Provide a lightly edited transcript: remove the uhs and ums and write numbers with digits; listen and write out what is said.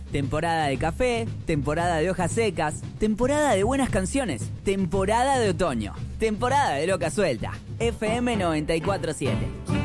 Temporada de café, temporada de hojas secas, temporada de buenas canciones, temporada de otoño, temporada de loca suelta. FM 94.7.